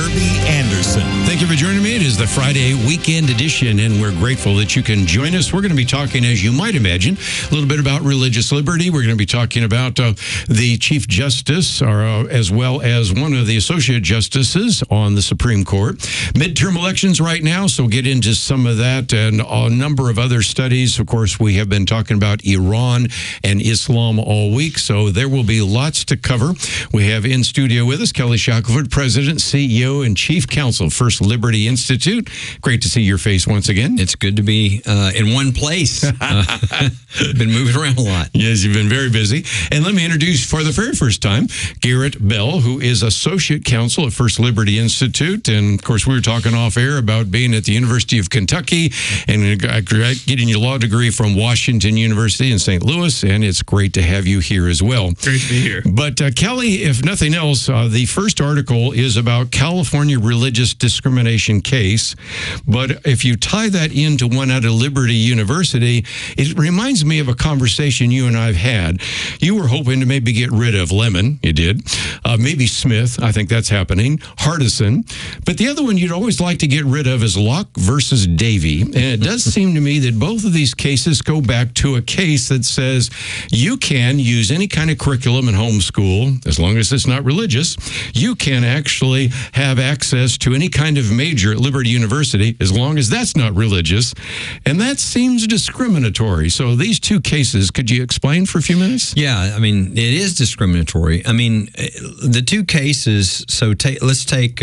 Herbie Anderson. Thank you for joining me. It is the Friday weekend edition, and we're grateful that you can join us. We're going to be talking, as you might imagine, a little bit about religious liberty. We're going to be talking about the Chief Justice, as well as one of the Associate Justices on the Supreme Court. Midterm elections right now, so we'll get into some of that and a number of other studies. Of course, we have been talking about Iran and Islam all week, so there will be lots to cover. We have in studio with us Kelly Shackelford, President, CEO, and Chief Counsel, First Liberty Institute. Great to see your face once again. It's good to be in one place. Been moving around a lot. Yes, you've been very busy. And let me introduce for the very first time, Garrett Bell, who is Associate Counsel at First Liberty Institute. And, of course, we were talking off air about being at the University of Kentucky and getting your law degree from Washington University in St. Louis. And it's great to have you here as well. Great to be here. But, Kelly, if nothing else, the first article is about California religious discrimination case. But if you tie that into one out of Liberty University, it reminds me of a conversation you and I've had. You were hoping to maybe get rid of Lemon. You did. Maybe Smith. I think that's happening. Hardison. But the other one you'd always like to get rid of is Locke versus Davey. And it does seem to me that both of these cases go back to a case that says you can use any kind of curriculum in homeschool, as long as it's not religious. You can actually have access to any kind of major at Liberty University, as long as that's not religious. And that seems discriminatory. So these two cases, could you explain for a few minutes? Yeah, I mean, it is discriminatory. I mean, the two cases, so let's take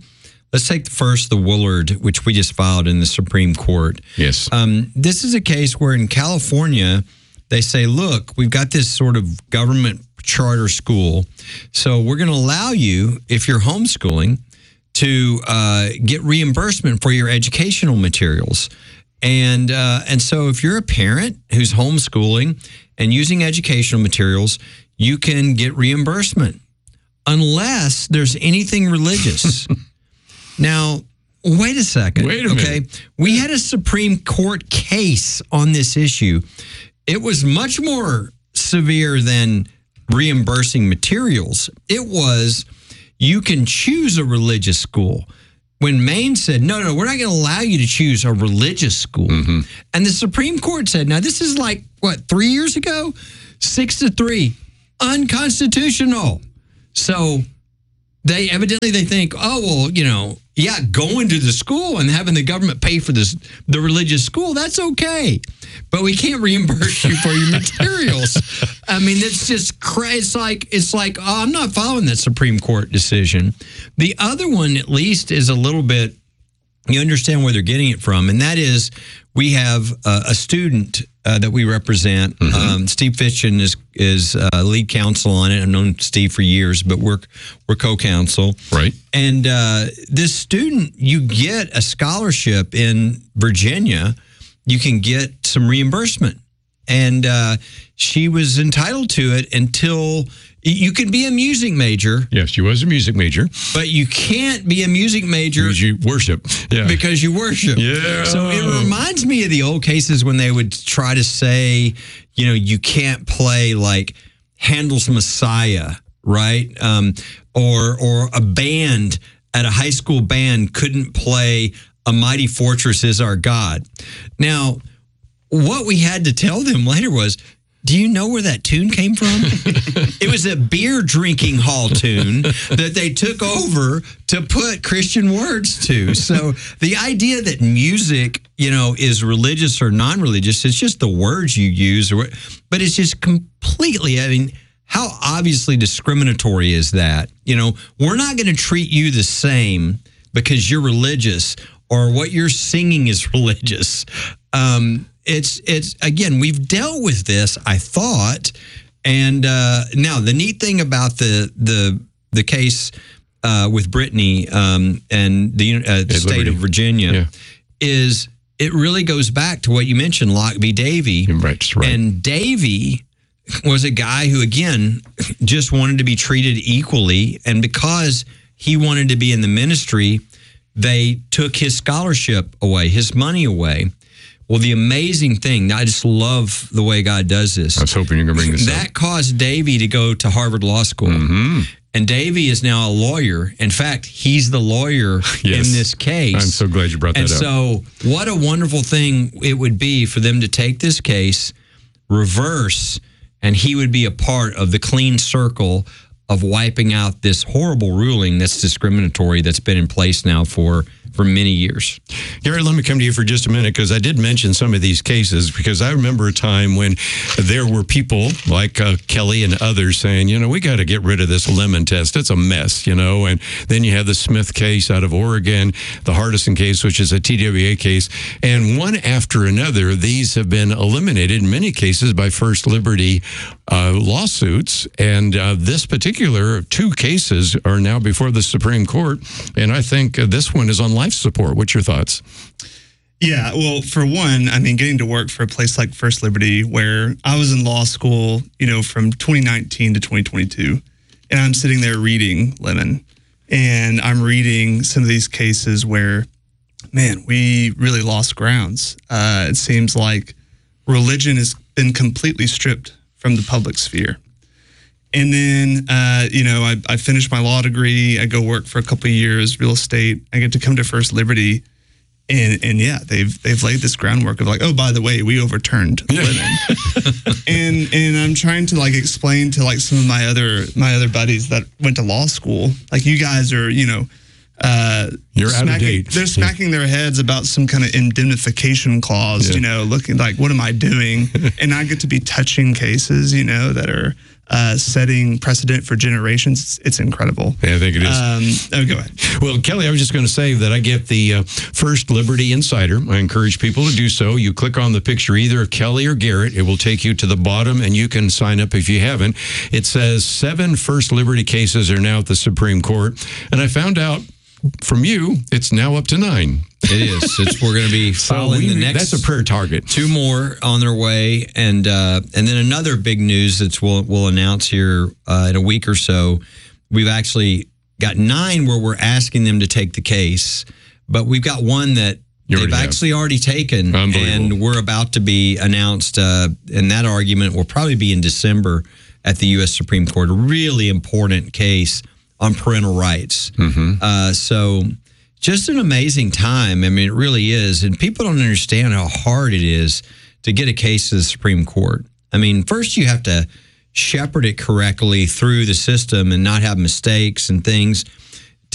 first the Woolard, which we just filed in the Supreme Court. Yes. This is a case where in California, they say, look, we've got this sort of government charter school, so we're going to allow you, if you're homeschooling, to get reimbursement for your educational materials. And so if you're a parent who's homeschooling and using educational materials, you can get reimbursement unless there's anything religious. Now, wait a second. Wait a minute. We had a Supreme Court case on this issue. It was much more severe than reimbursing materials. It was, you can choose a religious school. When Maine said, no, we're not going to allow you to choose a religious school. Mm-hmm. And the Supreme Court said, now this is like, 3 years ago? 6-3, unconstitutional. So they think, going to the school and having the government pay for the religious school, that's okay. But we can't reimburse you for your materials. I mean, it's just crazy. It's like, oh, I'm not following that Supreme Court decision. The other one, at least, is a little bit, you understand where they're getting it from, and that is we have a student that we represent. Mm-hmm. Steve Fitchen is lead counsel on it. I've known Steve for years, but we're co-counsel. Right. And this student, you get a scholarship in Virginia. You can get some reimbursement. And she was entitled to it until you can be a music major. Yes, she was a music major. But you can't be a music major because you worship. Yeah. Because you worship. Yeah. So it reminds me of the old cases when they would try to say, you can't play like Handel's Messiah, right? Or a band at a high school band couldn't play A Mighty Fortress Is Our God. Now, what we had to tell them later was, do you know where that tune came from? It was a beer drinking hall tune that they took over to put Christian words to. So the idea that music, is religious or non-religious, it's just the words you use. But it's just completely, I mean, how obviously discriminatory is that? We're not going to treat you the same because you're religious or what you're singing is religious. It's again, we've dealt with this, I thought, and now the neat thing about the case with Brittany and the state of Virginia is it really goes back to what you mentioned, Locke v. Davey. Right. And Davey was a guy who, again, just wanted to be treated equally, and because he wanted to be in the ministry, they took his scholarship away, his money away. Well, the amazing thing, I just love the way God does this. I was hoping you were going to bring this That up. caused Davey to go to Harvard Law School. Mm-hmm. And Davey is now a lawyer. In fact, he's the lawyer Yes. in this case. I'm so glad you brought that and up. so what a wonderful thing it would be for them to take this case, reverse, and he would be a part of the clean circle of wiping out this horrible ruling that's discriminatory that's been in place now for many years. Gary, let me come to you for just a minute, because I did mention some of these cases, because I remember a time when there were people like Kelly and others saying, we got to get rid of this lemon test. It's a mess, and then you have the Smith case out of Oregon, the Hardison case, which is a TWA case, and one after another, these have been eliminated in many cases by First Liberty lawsuits, and this particular 2 cases are now before the Supreme Court, and I think this one is on life support. What's your thoughts? Yeah, well, for one, I mean, getting to work for a place like First Liberty, where I was in law school, from 2019 to 2022, and I'm sitting there reading Lemon, and I'm reading some of these cases where, man, we really lost grounds. It seems like religion has been completely stripped from the public sphere. And then, I finished my law degree. I go work for a couple of years, real estate. I get to come to First Liberty, and yeah, they've laid this groundwork of like, oh, by the way, we overturned Lemon. and I'm trying to explain to some of my other buddies that went to law school, like, you guys are, you're out of date. They're smacking their heads about some kind of indemnification clause, looking like, what am I doing? And I get to be touching cases, that are setting precedent for generations. It's incredible. Yeah, I think it is. Go ahead. Well, Kelly, I was just going to say that I get the First Liberty Insider. I encourage people to do so. You click on the picture either of Kelly or Garrett. It will take you to the bottom, and you can sign up if you haven't. It says 7 First Liberty cases are now at the Supreme Court. And I found out from you, it's now up to 9. It is. We're going to be following the next. That's a prayer target. 2 more on their way, and then another big news that we'll announce here in a week or so. We've actually got 9 where we're asking them to take the case, but we've got one that they've actually already taken, and we're about to be announced. And that argument will probably be in December at the U.S. Supreme Court. A really important case on parental rights. Mm-hmm. So just an amazing time. I mean, it really is. And people don't understand how hard it is to get a case to the Supreme Court. I mean, first you have to shepherd it correctly through the system and not have mistakes and things.